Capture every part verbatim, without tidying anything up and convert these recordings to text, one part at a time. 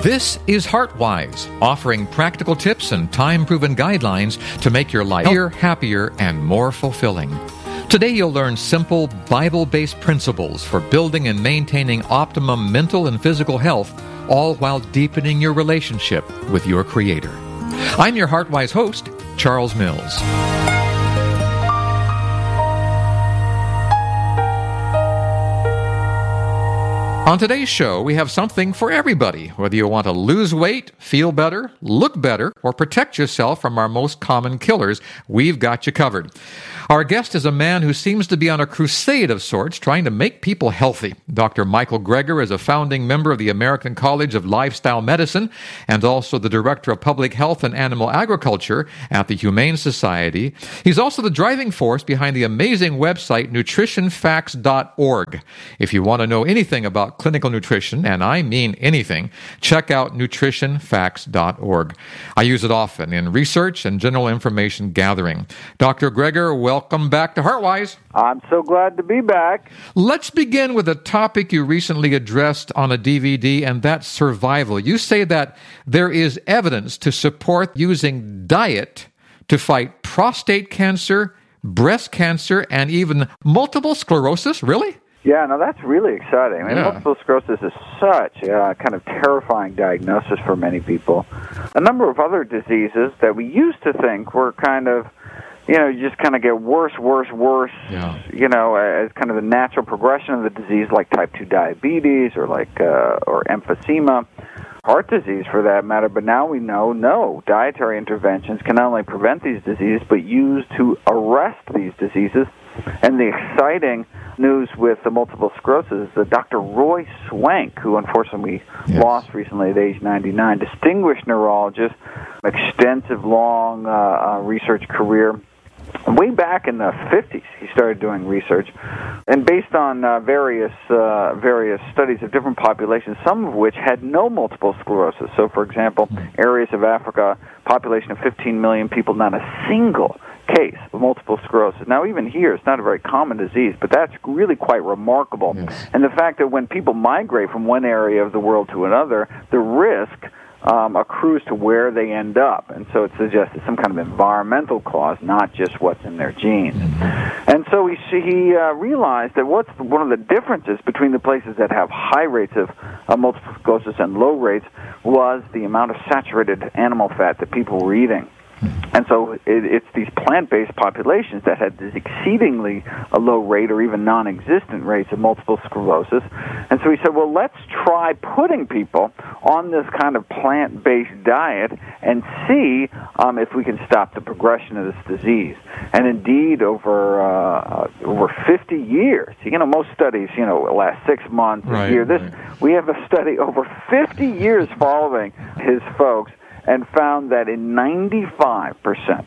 This is HeartWise, offering practical tips and time-proven guidelines to make your life healthier, happier, and more fulfilling. Today you'll learn simple, Bible-based principles for building and maintaining optimum mental and physical health, all while deepening your relationship with your Creator. I'm your HeartWise host, Charles Mills. On today's show, we have something for everybody, whether you want to lose weight, feel better, look better, or protect yourself from our most common killers. We've got you covered. Our guest is a man who seems to be on a crusade of sorts, trying to make people healthy. Doctor Michael Greger is a founding member of the American College of Lifestyle Medicine and also the Director of Public Health and Animal Agriculture at the Humane Society. He's also the driving force behind the amazing website nutrition facts dot org. If you want to know anything about clinical nutrition, and I mean anything, check out nutrition facts dot org. I use it often in research and general information gathering. Doctor Greger, welcome back to HeartWise. I'm so glad to be back. Let's begin with a topic you recently addressed on a D V D, and that's survival. You say that there is evidence to support using diet to fight prostate cancer, breast cancer, and even multiple sclerosis. Really? Yeah, no, that's really exciting. I mean, Yeah. multiple sclerosis is such a kind of terrifying diagnosis for many people. A number of other diseases that we used to think were kind of, you know, you just kind of get worse, worse, worse, Yeah. you know, as kind of the natural progression of the disease, like type two diabetes or like uh, or emphysema, heart disease for that matter. But now we know, no, dietary interventions can not only prevent these diseases, but use to arrest these diseases. And the exciting news with the multiple sclerosis is that Doctor Roy Swank, who unfortunately we Yes. lost recently at age ninety-nine, distinguished neurologist, extensive, long uh, uh, research career. Way back in the fifties, he started doing research, and based on uh, various uh, various studies of different populations, some of which had no multiple sclerosis. So, for example, areas of Africa, population of fifteen million people, not a single case of multiple sclerosis. Now, even here, it's not a very common disease, but that's really quite remarkable. Yes. And the fact that when people migrate from one area of the world to another, the risk Um, accrues to where they end up, and so it suggests some kind of environmental cause, not just what's in their genes. And so he he uh, realized that what's one of the differences between the places that have high rates of uh, multiple sclerosis and low rates was the amount of saturated animal fat that people were eating. And so it, it's these plant-based populations that had this exceedingly a low rate or even non-existent rates of multiple sclerosis. And so he said, well, let's try putting people on this kind of plant-based diet and see um, if we can stop the progression of this disease. And indeed, over uh, over fifty years, you know, most studies, you know, last six months, Right, a year. This right. we have a study over fifty years following his folks, and found that in ninety-five percent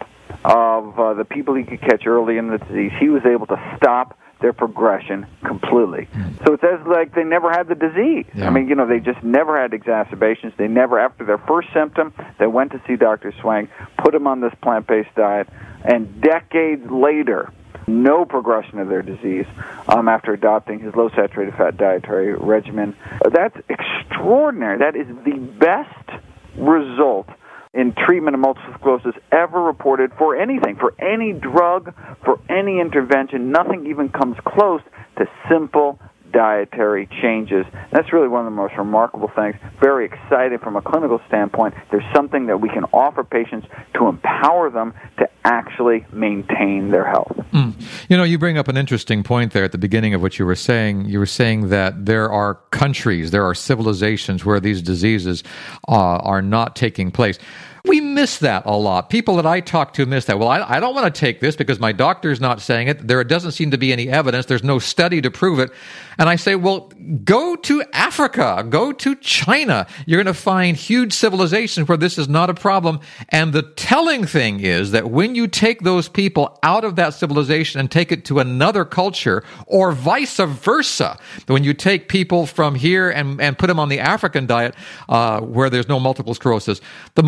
of uh, the people he could catch early in the disease, he was able to stop their progression completely. So it's as like they never had the disease. Yeah. I mean, you know, they just never had exacerbations. They never, after their first symptom, they went to see Doctor Swank, put him on this plant-based diet, and decades later, no progression of their disease um, after adopting his low-saturated fat dietary regimen. That's extraordinary. That is the best result in treatment of multiple sclerosis ever reported for anything, for any drug, for any intervention. Nothing even comes close to simple dietary changes. That's really one of the most remarkable things. Very exciting from a clinical standpoint. There's something that we can offer patients to empower them to actually maintain their health. Mm. You know, you bring up an interesting point there at the beginning of what you were saying. You were saying that there are countries, there are civilizations where these diseases uh, are not taking place. We miss that a lot. People that I talk to miss that. Well, I, I don't want to take this because my doctor's not saying it. There doesn't seem to be any evidence. There's no study to prove it. And I say, well, go to Africa. Go to China. You're going to find huge civilizations where this is not a problem. And the telling thing is that when you take those people out of that civilization and take it to another culture, or vice versa, when you take people from here and, and put them on the African diet uh, where there's no multiple sclerosis, the multiple sclerosis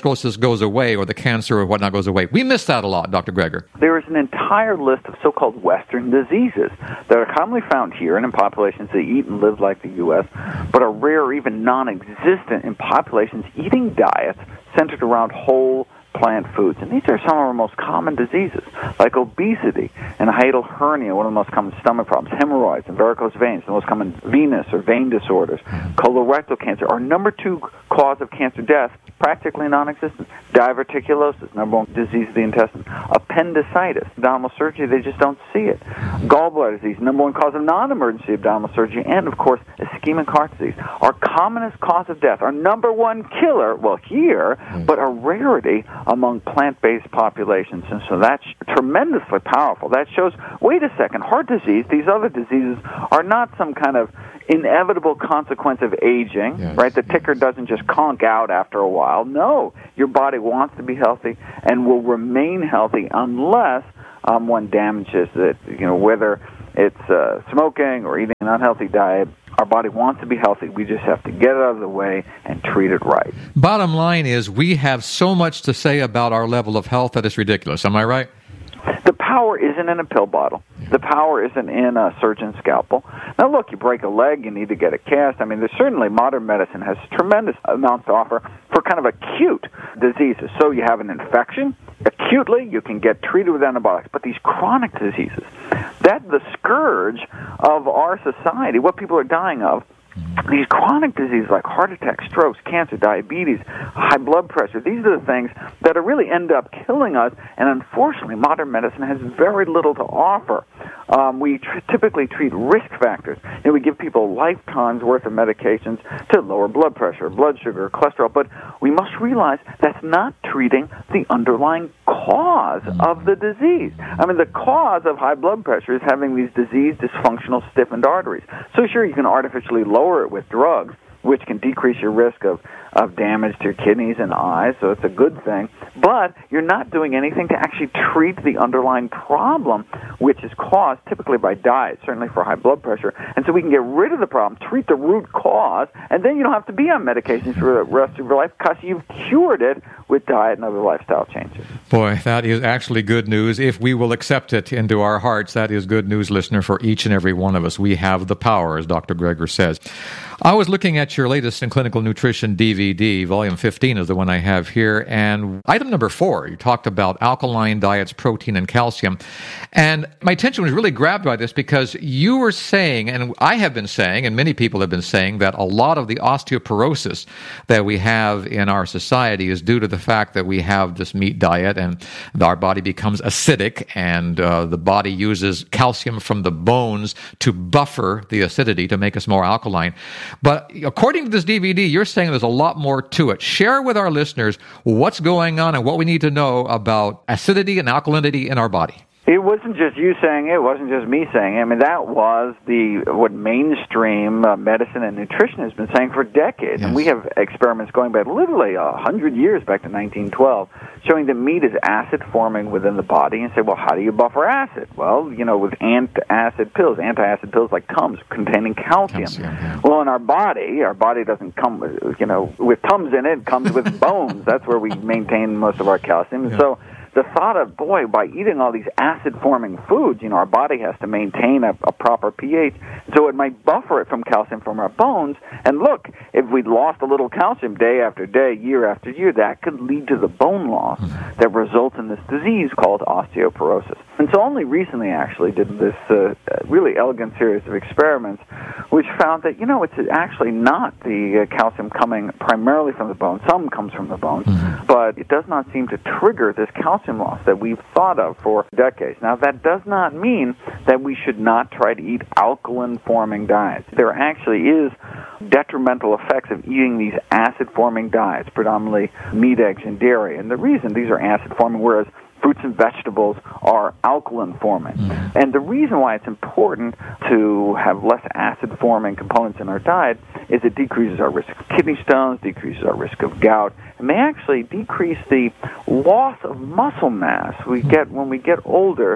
necrosis goes away or the cancer or whatnot goes away. We miss that a lot, Doctor Greger. There is an entire list of so-called Western diseases that are commonly found here and in populations that eat and live like the U S, but are rare or even non-existent in populations eating diets centered around whole plant foods. And these are some of our most common diseases, like obesity and hiatal hernia, one of the most common stomach problems, hemorrhoids and varicose veins, the most common venous or vein disorders, colorectal cancer, our number two cause of cancer death, practically non-existent. Diverticulosis, number one disease of the intestine. Appendicitis, abdominal surgery, they just don't see it. Gallbladder disease, number one cause of non-emergency abdominal surgery. And, of course, ischemic heart disease. Our commonest cause of death, our number one killer, well, here, but a rarity among plant-based populations. And so that's tremendously powerful. That shows, wait a second, heart disease, these other diseases are not some kind of inevitable consequence of aging, yes, right? The ticker doesn't just conk out after a while. No, your body wants to be healthy and will remain healthy unless um, one damages it, you know, whether it's uh, smoking or eating an unhealthy diet. Our body wants to be healthy. We just have to get it out of the way and treat it right. Bottom line is we have so much to say about our level of health that it's ridiculous. Am I right? The power isn't in a pill bottle. The power isn't in a surgeon's scalpel. Now, look, you break a leg, you need to get a cast. I mean, there's certainly modern medicine has tremendous amounts to offer for kind of acute diseases. So you have an infection, acutely, you can get treated with antibiotics. But these chronic diseases, that's the scourge of our society, what people are dying of. These chronic diseases like heart attacks, strokes, cancer, diabetes, high blood pressure, these are the things that are really end up killing us, and unfortunately modern medicine has very little to offer. Um, we tr- typically treat risk factors, and we give people lifetimes worth of medications to lower blood pressure, blood sugar, cholesterol, but we must realize that's not treating the underlying cause of the disease. I mean, the cause of high blood pressure is having these diseased, dysfunctional, stiffened arteries. So sure, you can artificially lower it with drugs, which can decrease your risk of, of damage to your kidneys and eyes, so it's a good thing. But you're not doing anything to actually treat the underlying problem, which is caused typically by diet, certainly for high blood pressure. And so we can get rid of the problem, treat the root cause, and then you don't have to be on medications for the rest of your life because you've cured it with diet and other lifestyle changes. Boy, that is actually good news. If we will accept it into our hearts, that is good news, listener, for each and every one of us. We have the power, as Doctor Greger says. I was looking at your latest in clinical nutrition D V D, volume fifteen is the one I have here, and item number four, you talked about alkaline diets, protein, and calcium. And my attention was really grabbed by this because you were saying, and I have been saying, and many people have been saying, that a lot of the osteoporosis that we have in our society is due to the fact that we have this meat diet and our body becomes acidic, and uh, the body uses calcium from the bones to buffer the acidity to make us more alkaline. But according to this D V D, you're saying there's a lot more to it. Share with our listeners what's going on and what we need to know about acidity and alkalinity in our body. It wasn't just you saying it. It wasn't just me saying it. I mean, that was the what mainstream uh, medicine and nutrition has been saying for decades. Yes. And we have experiments going back literally a hundred years, back to nineteen twelve, showing that meat is acid-forming within the body. And say, well, how do you buffer acid? Well, you know, with antacid pills, antacid pills like Tums containing calcium. calcium yeah. Well, in our body, our body doesn't come with, you know, with Tums in it. It comes with bones. That's where we maintain most of our calcium. Yeah. So the thought of, boy, by eating all these acid-forming foods, you know, our body has to maintain a, a proper pH, so it might buffer it from calcium from our bones. And look, if we lost a little calcium day after day, year after year, that could lead to the bone loss that results in this disease called osteoporosis. And so only recently, actually, did this uh, really elegant series of experiments which found that, you know, it's actually not the uh, calcium coming primarily from the bone. Some comes from the bones, mm-hmm. but it does not seem to trigger this calcium loss that we've thought of for decades. Now, that does not mean that we should not try to eat alkaline-forming diets. There actually is detrimental effects of eating these acid-forming diets, predominantly meat, eggs, and dairy. And the reason these are acid-forming, whereas fruits and vegetables are alkaline-forming. Mm. And the reason why it's important to have less acid-forming components in our diet is it decreases our risk of kidney stones, decreases our risk of gout, and may actually decrease the loss of muscle mass we get when we get older.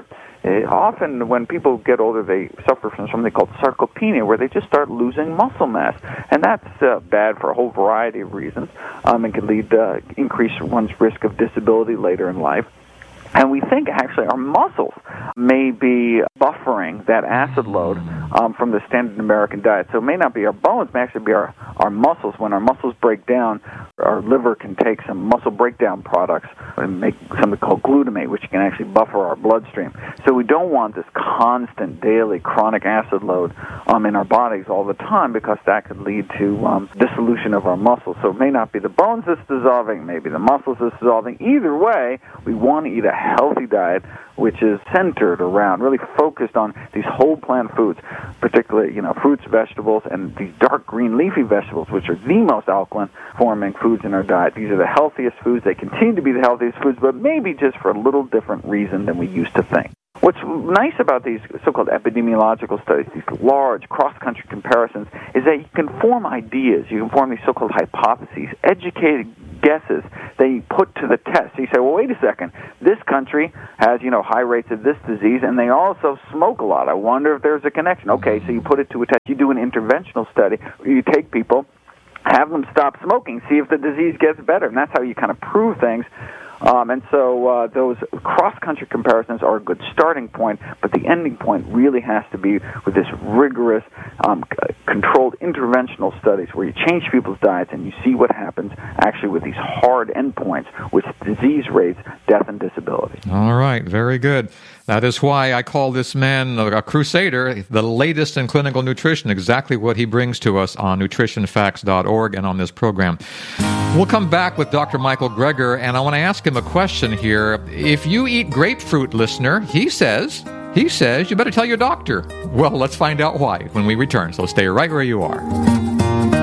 uh, often when people get older, they suffer from something called sarcopenia, where they just start losing muscle mass. And that's uh, bad for a whole variety of reasons. Um, it can lead to uh, increase one's risk of disability later in life. And we think, actually, our muscles may be buffering that acid load um, from the standard American diet. So it may not be our bones, it may actually be our, our muscles. When our muscles break down, our liver can take some muscle breakdown products and make something called glutamate, which can actually buffer our bloodstream. So we don't want this constant, daily, chronic acid load um, in our bodies all the time, because that could lead to um, dissolution of our muscles. So it may not be the bones that's dissolving, maybe the muscles that's dissolving. Either way, we want to eat a healthy diet which is centered around, really focused on these whole plant foods, particularly, you know, fruits, vegetables, and these dark green leafy vegetables, which are the most alkaline-forming foods in our diet. These are the healthiest foods. They continue to be the healthiest foods, but maybe just for a little different reason than we used to think. What's nice about these so-called epidemiological studies, these large cross-country comparisons, is that you can form ideas, you can form these so-called hypotheses, educated guesses that you put to the test. So you say, well, wait a second, this country has, you know, high rates of this disease, and they also smoke a lot. I wonder if there's a connection. Okay, so you put it to a test. You do an interventional study where you take people, have them stop smoking, see if the disease gets better, and that's how you kind of prove things. Um, and so uh, those cross-country comparisons are a good starting point, but the ending point really has to be with this rigorous, um, c- controlled interventional studies where you change people's diets and you see what happens actually with these hard endpoints, with disease rates, death, and disability. All right, very good. That is why I call this man a crusader, the latest in clinical nutrition, exactly what he brings to us on nutrition facts dot org and on this program. We'll come back with Doctor Michael Greger, and I want to ask him a question here. If you eat grapefruit, listener, he says, he says you better tell your doctor. Well, let's find out why when we return, so stay right where you are.